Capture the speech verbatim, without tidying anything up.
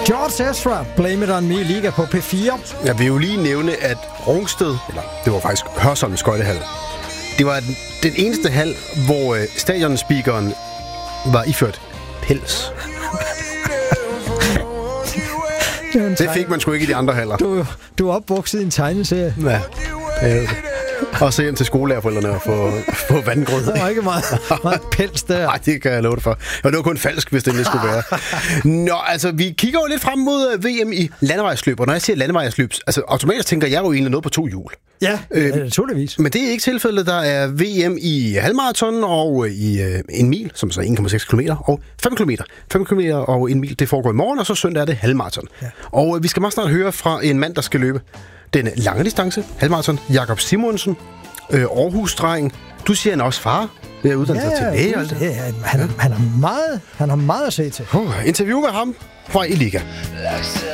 George Ezra, Blame It On Me, Liga på P fire. Jeg vil jo lige nævne, at Rungsted, eller det var faktisk Hørsholm skøjtehal, det var den, den eneste hal, hvor øh, stadionspeakeren var iført pels. det, det fik man sgu ikke i de andre haller. Du, du er opvokset i en tegneserie. Ja. Øh. Og så hjem til skolelærerforældrene og få, få vandgrød. Der var ikke meget, meget pels der. Nej, det kan jeg love dig for. Og det var kun falsk, hvis det endelig skulle være. Nå, altså, vi kigger jo lidt frem mod V M i landevejsløb. Og når jeg siger landevejsløb, altså automatisk tænker jeg jo egentlig noget på to hjul. Ja, øh, naturligvis. Men det er ikke tilfældet. Der er V M i halvmarathon og i øh, en mil, som så er en komma seks kilometer, og fem kilometer. fem kilometer og en mil, det foregår i morgen, og så søndag er det halvmarathon. Ja. Og øh, vi skal meget snart høre fra en mand, der skal løbe den lange distance, halvmarathon, Jakob Simonsen, øh, Aarhus-dreng. Du siger, han er også far. Det er uddannet ja, til læge. Ja, han, han, har meget, han har meget at se til. Uh, interview med ham fra i Liga.